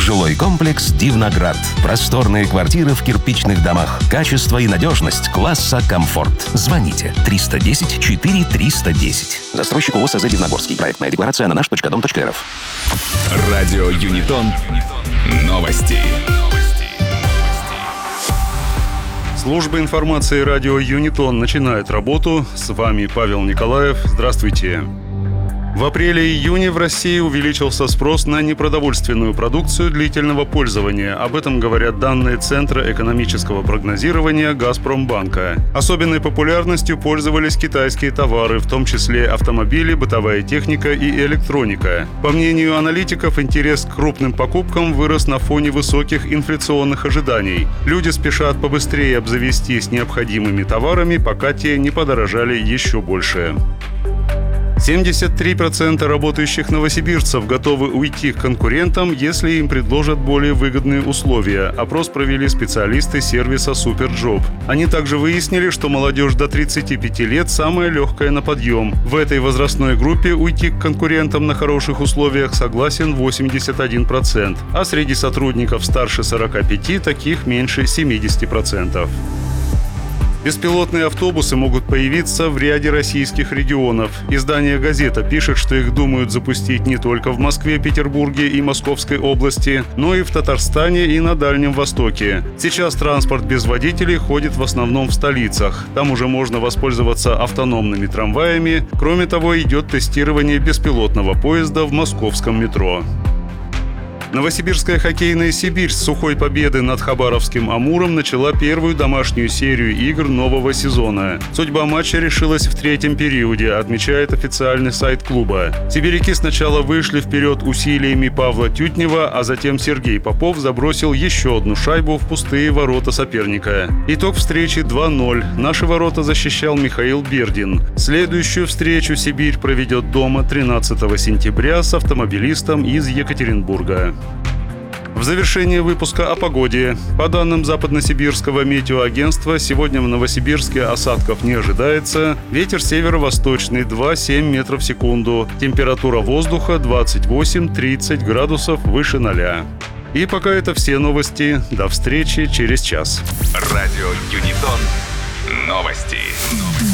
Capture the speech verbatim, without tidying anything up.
Жилой комплекс «Дивноград». Просторные квартиры в кирпичных домах. Качество и надежность класса комфорт. Звоните триста десять четыре триста десять. Застройщик ООО СЗ «Дивногорский». Проектная декларация на наш точка дом точка рф. Радио Юнитон. Новости. Служба информации радио Юнитон начинает работу. С вами Павел Николаев. Здравствуйте. В апреле-июне в России увеличился спрос на непродовольственную продукцию длительного пользования. Об этом говорят данные Центра экономического прогнозирования Газпромбанка. Особенной популярностью пользовались китайские товары, в том числе автомобили, бытовая техника и электроника. По мнению аналитиков, интерес к крупным покупкам вырос на фоне высоких инфляционных ожиданий. Люди спешат побыстрее обзавестись необходимыми товарами, пока те не подорожали еще больше. семьдесят три процента работающих новосибирцев готовы уйти к конкурентам, если им предложат более выгодные условия. Опрос провели специалисты сервиса «Суперджоп». Они также выяснили, что молодежь до тридцати пяти лет самая легкая на подъем. В этой возрастной группе уйти к конкурентам на хороших условиях согласен восемьдесят один процент, а среди сотрудников старше сорока пяти таких меньше семидесяти процентов. Беспилотные автобусы могут появиться в ряде российских регионов. Издание «Газета» пишет, что их думают запустить не только в Москве, Петербурге и Московской области, но и в Татарстане и на Дальнем Востоке. Сейчас транспорт без водителей ходит в основном в столицах. Там уже можно воспользоваться автономными трамваями. Кроме того, идет тестирование беспилотного поезда в московском метро. Новосибирская хоккейная «Сибирь» с сухой победы над хабаровским «Амуром» начала первую домашнюю серию игр нового сезона. Судьба матча решилась в третьем периоде, отмечает официальный сайт клуба. Сибиряки сначала вышли вперед усилиями Павла Тютнева, а затем Сергей Попов забросил еще одну шайбу в пустые ворота соперника. Итог встречи два ноль. Наши ворота защищал Михаил Бердин. Следующую встречу «Сибирь» проведет дома тринадцатого сентября с автомобилистом из Екатеринбурга. В завершение выпуска о погоде. По данным Западносибирского метеоагентства, сегодня в Новосибирске осадков не ожидается. Ветер северо-восточный два-семь метров в секунду. Температура воздуха двадцать восемь-тридцать градусов выше ноля. И пока это все новости. До встречи через час. Радио Юнитон. Новости.